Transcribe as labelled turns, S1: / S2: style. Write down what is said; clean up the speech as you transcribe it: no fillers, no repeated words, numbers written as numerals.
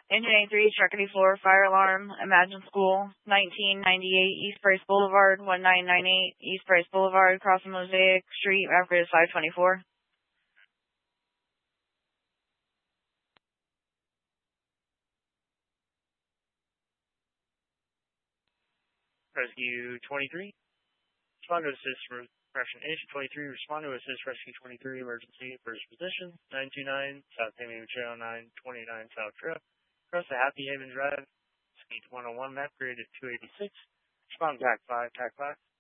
S1: Engine 83, Truck 84, Fire Alarm, Imagine School, 1998 East Price Boulevard, 1998 East Price Boulevard, crossing Mosaic Street, after 524.
S2: Rescue 23. Respond to assist for correction. Engine 23. Respond to assist Rescue 23. Emergency. First position. 929 South Hammond Trail 929 South Trail. Across the Happy Haven Drive. Speed 101. Map grade at 286. Respond TAC 5. TAC 5.